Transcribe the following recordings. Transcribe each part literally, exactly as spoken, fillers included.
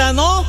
ya no.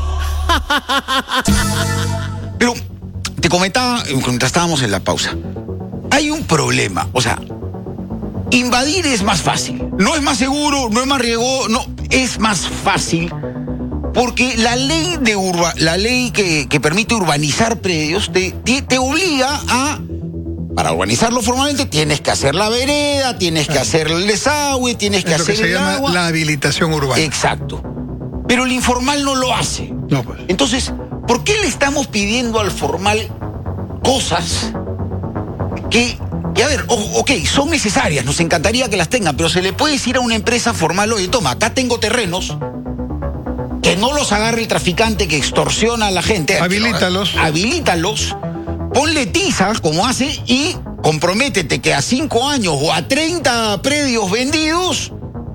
Pero te comentaba, mientras estábamos en la pausa, hay un problema, o sea, invadir es más fácil, no es más seguro, no es más riesgoso, no, es más fácil, porque la ley de urba, la ley que, que permite urbanizar predios te, te, te obliga a, para urbanizarlo formalmente, tienes que hacer la vereda, tienes que hacer el desagüe, tienes que es hacer lo que se el llama agua. La habilitación urbana. Exacto. Pero el informal no lo hace. No, pues. Entonces, ¿por qué le estamos pidiendo al formal cosas que, que a ver, o- ok, son necesarias, nos encantaría que las tengan, pero se le puede decir a una empresa formal, oye, toma, acá tengo terrenos, que no los agarre el traficante que extorsiona a la gente. Habilítalos. Habilítalos, ponle tiza, como hace, y comprométete que a cinco años o a treinta predios vendidos,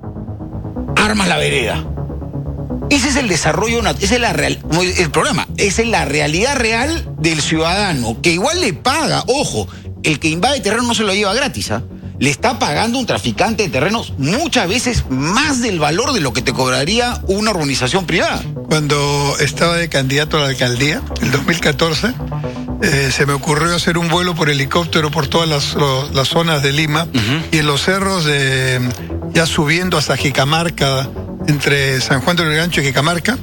armas la vereda. Ese es el desarrollo, nat- ese es la real, el programa, esa es la realidad real del ciudadano, que igual le paga, ojo, el que invade terreno no se lo lleva gratis, ¿ah? Le está pagando un traficante de terrenos muchas veces más del valor de lo que te cobraría una urbanización privada. Cuando estaba de candidato a la alcaldía, el dos mil catorce, eh, se me ocurrió hacer un vuelo por helicóptero por todas las, lo- las zonas de Lima, Uh-huh. y en los cerros de, ya subiendo hasta Jicamarca, entre San Juan del Gancho y Jicamarca,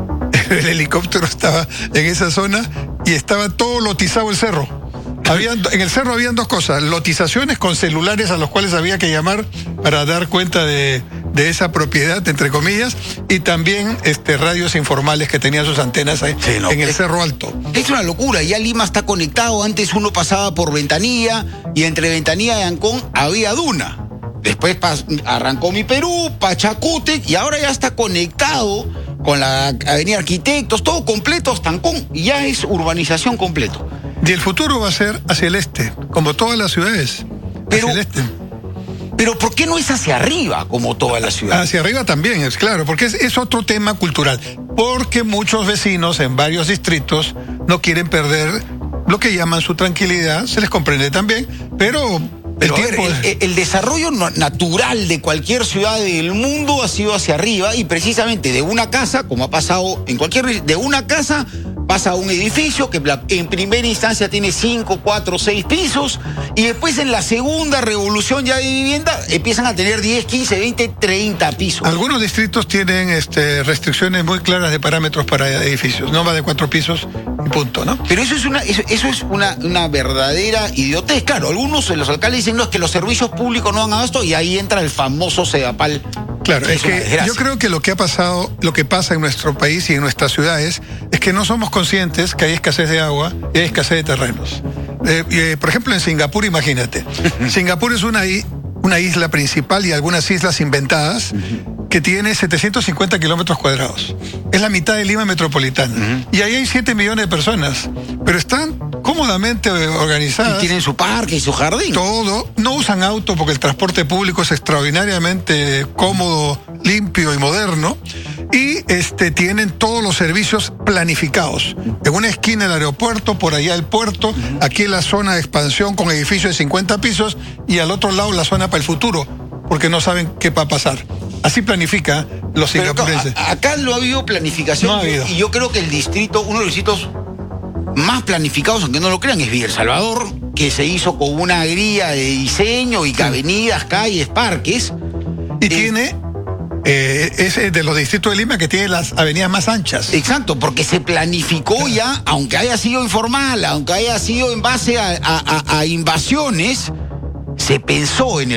el helicóptero estaba en esa zona y estaba todo lotizado el cerro. Habían, en el cerro habían dos cosas: lotizaciones con celulares a los cuales había que llamar para dar cuenta de, de esa propiedad, entre comillas, y también este, radios informales que tenían sus antenas ahí, Sí, no, en el es- Cerro Alto. Es una locura, ya Lima está conectado, antes uno pasaba por Ventanilla y entre Ventanilla y Ancón había duna. Después pas- arrancó Mi Perú, Pachacútec, y ahora ya está conectado con la Avenida Arquitectos, todo completo hasta Ancón, y ya es urbanización completo. Y el futuro va a ser hacia el este, como todas las ciudades. Pero- hacia el este. Pero ¿por qué no es hacia arriba como toda la ciudad? Hacia arriba también, es claro, porque es, es otro tema cultural. Porque muchos vecinos en varios distritos no quieren perder lo que llaman su tranquilidad, se les comprende también, pero el Pero a ver, tiempo... el, el desarrollo no- natural de cualquier ciudad del mundo ha sido hacia arriba, y precisamente de una casa, como ha pasado en cualquier... De una casa pasa a un edificio que la- en primera instancia tiene cinco, cuatro, seis pisos, y después en la segunda revolución ya de vivienda empiezan a tener diez, quince, veinte, treinta pisos. Algunos distritos tienen este, restricciones muy claras de parámetros para edificios, no más de cuatro pisos y punto, ¿no? Pero eso es una eso, eso es una, una verdadera idiotez. Claro, algunos de los alcaldes dicen, no, es que los servicios públicos no dan abasto, y ahí entra el famoso Sedapal. Claro, es una que desgracia. yo creo que lo que ha pasado, lo que pasa en nuestro país y en nuestras ciudades, es que no somos conscientes que hay escasez de agua y hay escasez de terrenos. Eh, eh, por ejemplo, en Singapur, imagínate. Singapur es una, i- una isla principal y algunas islas inventadas que tiene setecientos cincuenta kilómetros cuadrados. Es la mitad de Lima metropolitana. Y ahí hay siete millones de personas, pero están cómodamente eh, Y organizadas. tienen su parque y su jardín. Todo, no usan auto porque el transporte público es extraordinariamente cómodo, limpio y moderno, y este tienen todos los servicios planificados. En una esquina el aeropuerto, por allá el puerto, aquí la zona de expansión con edificios de cincuenta pisos, y al otro lado la zona para el futuro, porque no saben qué va a pasar. Así planifica los Pero singapurenses. a- acá no ha habido planificación. No ha habido. Y yo creo que el distrito, uno de los distritos más planificados, aunque no lo crean, es Villa El Salvador, que se hizo con una grilla de diseño y que avenidas, calles, parques. Y eh, tiene, eh, es de los distritos de Lima que tiene las avenidas más anchas. Exacto, porque se planificó ya, aunque haya sido informal, aunque haya sido en base a, a- a- a invasiones, se pensó en el